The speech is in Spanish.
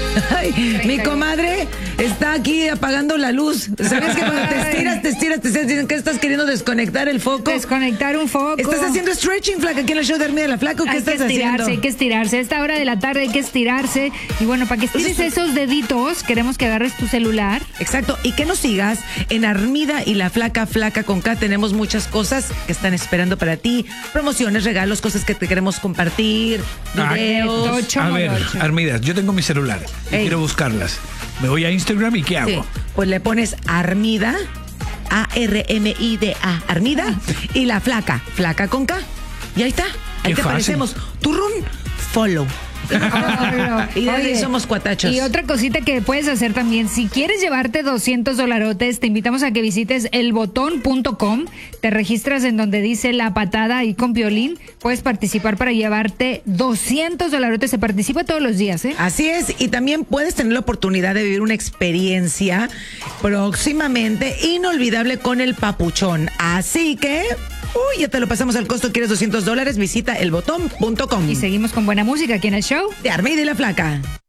Ay, mi comadre está aquí apagando la luz. ¿Sabes que cuando te estiras, dicen que estás queriendo desconectar el foco? Desconectar un foco. ¿Estás haciendo stretching, Flaca, aquí en el show de Armida de la Flaca? ¿O qué estás haciendo? Hay que estirarse. A esta hora de la tarde hay que estirarse. Y bueno, para que estires esos deditos, queremos que agarres tu celular. Exacto. Y que nos sigas en Armida y la Flaca, Flaca con K. Tenemos muchas cosas que están esperando para ti. Promociones, regalos, cosas que te queremos compartir, videos. A ver, Armidas, yo tengo mi celular y quiero buscarlas. Me voy a Instagram y ¿qué hago? Sí, pues le pones Armida, ARMIDA, Armida, y la Flaca, Flaca con K. Y ahí está. Ahí te aparecemos. Turrún, follow. Y de ahí somos cuatachos. Y otra cosita que puedes hacer también, si quieres llevarte $200, te invitamos a que visites elbotón.com, te registras en donde dice La Patada y con Piolín, puedes participar para llevarte $200, se participa todos los días, ¿eh? Así es, y también puedes tener la oportunidad de vivir una experiencia próximamente inolvidable con el Papuchón, así que... Uy, ya te lo pasamos al costo. ¿Quieres $200? Visita elbotón.com. Y seguimos con buena música aquí en el show de Armida y la Flaca.